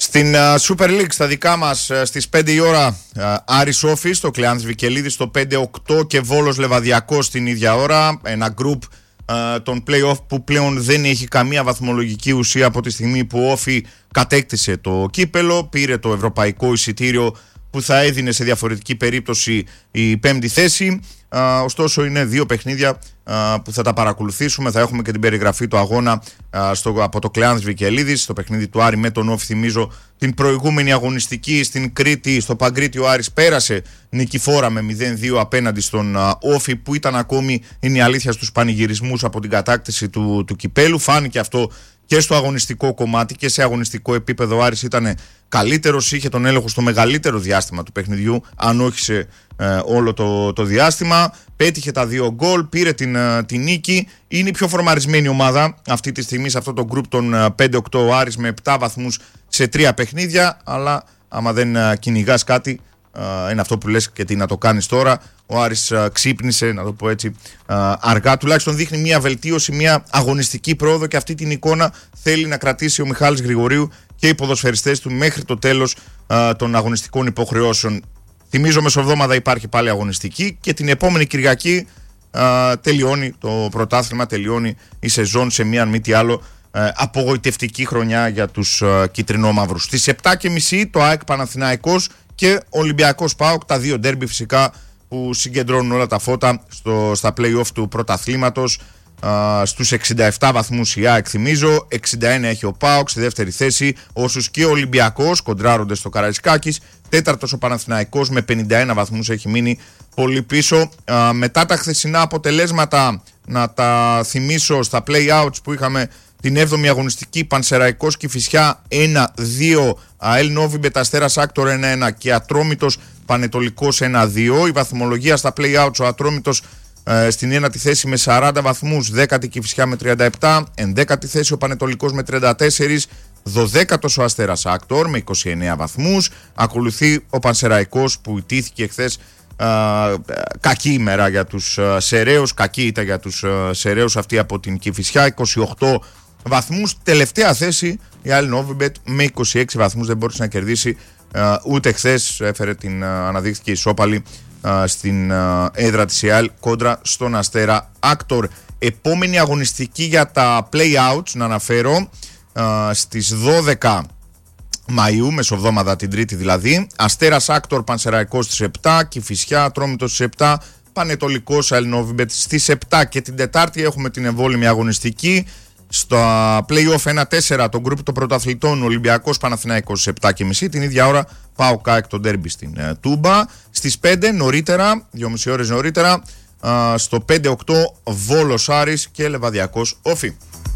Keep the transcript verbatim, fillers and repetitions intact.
Στην uh, Super League, στα δικά μας, uh, στις πέντε η ώρα, uh, Άρης Όφης, το Κλεάνθης Βικελίδης, στο πέντε οκτώ και Βόλος Λεβαδιακός στην ίδια ώρα. Ένα group uh, των play-off που πλέον δεν έχει καμία βαθμολογική ουσία από τη στιγμή που ο Όφη κατέκτησε το κύπελο, πήρε το ευρωπαϊκό εισιτήριο που θα έδινε σε διαφορετική περίπτωση η πέμπτη θέση. Uh, ωστόσο είναι δύο παιχνίδια uh, που θα τα παρακολουθήσουμε. Θα έχουμε και την περιγραφή του αγώνα uh, στο, από το Κλεάνθης Βικελίδης, το παιχνίδι του Άρη με τον Όφη. Θυμίζω την προηγούμενη αγωνιστική στην Κρήτη, στο Παγκρίτη, ο Άρης πέρασε νικηφόρα με μηδέν δύο απέναντι στον uh, Όφη, που ήταν ακόμη, είναι η αλήθεια, στους πανηγυρισμούς από την κατάκτηση του, του κυπέλου. Φάνηκε αυτό και στο αγωνιστικό κομμάτι και σε αγωνιστικό επίπεδο. Ο Άρης ήταν καλύτερος, είχε τον έλεγχο στο μεγαλύτερο διάστημα του παιχνιδιού, αν όχι σε ε, όλο το, το διάστημα. Πέτυχε τα δύο γκολ, πήρε την, ε, την νίκη. Είναι η πιο φορμαρισμένη ομάδα αυτή τη στιγμή σε αυτό το γκρουπ των ε, πέντε οκτώ. Ο Άρης με επτά βαθμούς σε τρία παιχνίδια. Αλλά άμα δεν ε, κυνηγάς κάτι, ε, είναι αυτό που λες και τι να το κάνεις τώρα. Ο Άρης uh, ξύπνησε, να το πω έτσι, uh, αργά. Τουλάχιστον δείχνει μια βελτίωση, μια αγωνιστική πρόοδο, και αυτή την εικόνα θέλει να κρατήσει ο Μιχάλης Γρηγορίου και οι ποδοσφαιριστές του μέχρι το τέλος uh, των αγωνιστικών υποχρεώσεων. Θυμίζω, μεσοβδόμαδα υπάρχει πάλι αγωνιστική και την επόμενη Κυριακή uh, τελειώνει το πρωτάθλημα, τελειώνει η σεζόν σε μια, αν μη τι άλλο, uh, απογοητευτική χρονιά για τους uh, κιτρινόμαυρους. Στις επτά και μισή το ΑΕΚ Παναθηναϊκός και Ολυμπιακός ΠΑΟΚ, τα δύο ντέρμπι φυσικά που συγκεντρώνουν όλα τα φώτα στο, στα play-off του πρωταθλήματος. Uh, στους εξήντα επτά βαθμούς η ΑΕΚ, θυμίζω, εξήντα ένα έχει ο ΠΑΟΚ στη δεύτερη θέση, όσους και ο Ολυμπιακός κοντράρονται στο Καραϊσκάκης. Τέταρτος ο Παναθηναϊκός με πενήντα ένα βαθμούς, έχει μείνει πολύ πίσω. Uh, μετά τα χθεσινά αποτελέσματα, να τα θυμίσω, στα play-outs που είχαμε την έβδομη αγωνιστική, Πανσεραϊκός Κηφισιά ένα δύο, ΑΕΛ Νόβιμπετ Αστέρας Άκτορ ένα ένα και Ατρόμητος Πανετολικός ένα δύο. Η βαθμολογία στα play-outs, ο Ατρόμητος ε, στην ένατη θέση με σαράντα βαθμούς, δέκατη Κηφισιά με τριάντα επτά, ενδέκατη θέση ο Πανετολικός με τριάντα τέσσερα, δωδέκατος ο Αστέρας Άκτορ με είκοσι εννέα βαθμούς. Ακολουθεί ο Πανσεραϊκός που ιτήθηκε χθες. Uh, κακή ημέρα για τους uh, Σεραίους, κακή ήταν για τους uh, Σεραίους αυτή από την Κηφισιά, είκοσι οκτώ βαθμούς. Τελευταία θέση η ΑΕΛ Νόβιμπετ με είκοσι έξι βαθμούς, δεν μπόρεσε να κερδίσει uh, ούτε χθες, έφερε την, uh, αναδείχθηκε ισόπαλη uh, στην uh, έδρα της ΑΕΛ κόντρα στον Αστέρα Άκτορ. Επόμενη αγωνιστική για τα play-outs, να αναφέρω, uh, στις δώδεκα Μαΐου, μεσοβδόμαδα την Τρίτη δηλαδή. Αστέρας Άκτορ Πανσεραϊκός στις επτά, Κηφισιά Ατρόμητος στις επτά, Πανετολικός ΑΕΛ Νόβιμπετ στις επτά. Και την Τετάρτη έχουμε την εμβόλυμη αγωνιστική στα play-off ένα τέσσερα, το γκρουπ των πρωταθλητών, Ολυμπιακός Παναθηναϊκός στις επτά και μισή. Την ίδια ώρα ΠΑΟΚ ΑΕΚ το ντέρμπι στην uh, Τούμπα. Στις πέντε νωρίτερα, δυόμιση ώρες νωρίτερα, uh, στο πέντε οκτώ Βόλος Άρης και Λεβαδιακός Όφη.